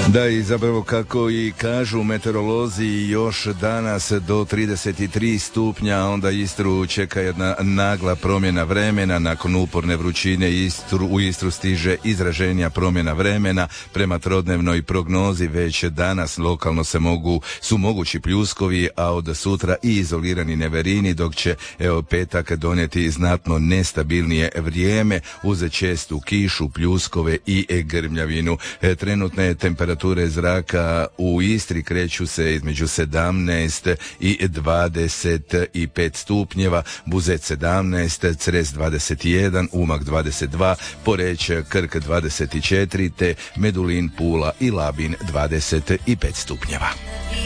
Da, i zapravo kako i kažu meteorolozi, još danas do 33 stupnja, onda Istru čeka jedna nagla promjena vremena. Nakon uporne vrućine u Istru stiže izraženija promjena vremena. Prema trodnevnoj prognozi već danas lokalno su mogući pljuskovi, a od sutra i izolirani neverini, dok će petak donijeti znatno nestabilnije vrijeme uz čestu kišu, pljuskove i grmljavinu. Trenutne temperature zraka u Istri kreću se između 17 i 25 stupnjeva, Buzet 17, Cres 21, Umag 22, Poreč, Krk 24, te Medulin, Pula i Labin 25 stupnjeva.